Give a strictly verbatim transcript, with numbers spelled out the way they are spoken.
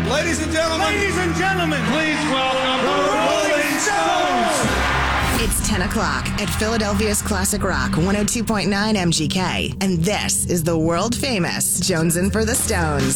Ladies and gentlemen. Ladies and gentlemen. Please welcome the Rolling Stones. It's ten o'clock at Philadelphia's Classic Rock one oh two point nine M G K. And this is the world famous Jonesin' for the Stones.